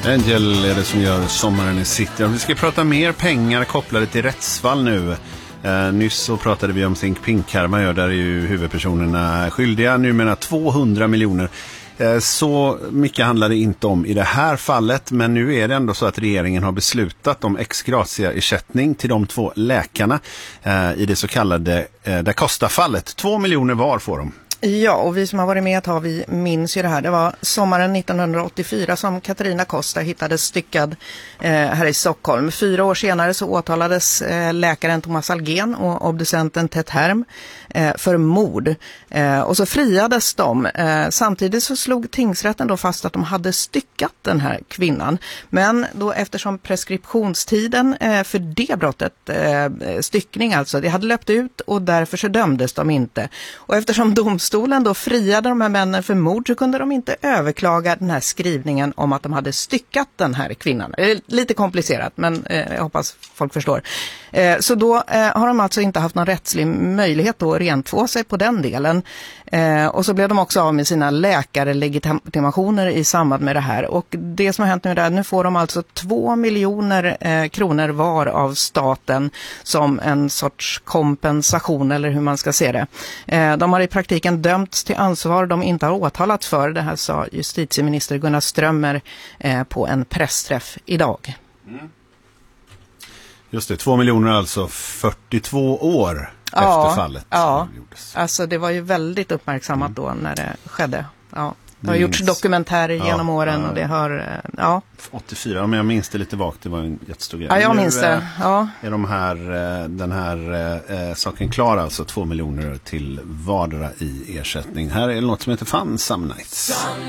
Angel är det som gör Sommaren i City. Vi ska prata mer pengar kopplade till rättsfall nu. Nyss så pratade vi om Think Pink-karma, där är ju huvudpersonerna skyldiga numera 200 miljoner. Så mycket handlar det inte om i det här fallet, men nu är det ändå så att regeringen har beslutat om ex gratia-ersättning till de två läkarna i det så kallade da Costa-fallet. 2 miljoner var får de. Ja, och vi som har varit med ett tag, vi minns ju det här. Det var sommaren 1984 som Katarina Costa hittades styckad här i Stockholm. 4 år senare så åtalades läkaren Thomas Algen och obducenten Ted Herm för mord. Och så friades de. Samtidigt så slog tingsrätten då fast att de hade styckat den här kvinnan. Men då eftersom preskriptionstiden för det brottet, styckning alltså, det hade löpt ut och därför så dömdes de inte. Och eftersom domstolen då friade de här männen för mord så kunde de inte överklaga den här skrivningen om att de hade styckat den här kvinnan. Lite komplicerat, men jag hoppas folk förstår. Så då har de alltså inte haft någon rättslig möjlighet att rentvå sig på den delen. Och så blev de också av med sina läkarlegitimationer i samband med det här. Och det som har hänt nu är att nu får de alltså 2 miljoner kronor var av staten som en sorts kompensation, eller hur man ska se det. De har i praktiken dömts till ansvar de inte har åtalat för. Det här sa justitieminister Gunnar Strömmer på en pressträff idag. Just det, 2 miljoner alltså 42 år efter fallet. Ja, alltså det var ju väldigt uppmärksammat då när det skedde. Ja. Det har gjorts dokumentärer genom åren och det har, 84, men jag minns det lite vagt, det var en jättestor grej. Ja, jag minns det. Ja. Är den här saken klar, alltså 2 miljoner till vardera i ersättning. Här är det något som heter Fun Some Nights.